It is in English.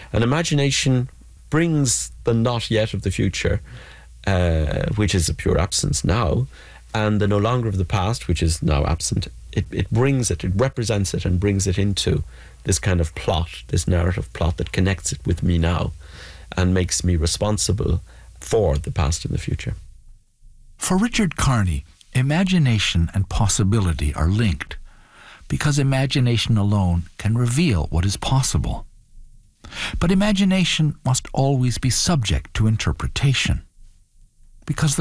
And imagination brings the not yet of the future, which is a pure absence now, and the no longer of the past, which is now absent. It brings it, it represents it and brings it into this kind of plot, this narrative plot that connects it with me now and makes me responsible for the past and the future. For Richard Carney, imagination and possibility are linked because imagination alone can reveal what is possible. But imagination must always be subject to interpretation because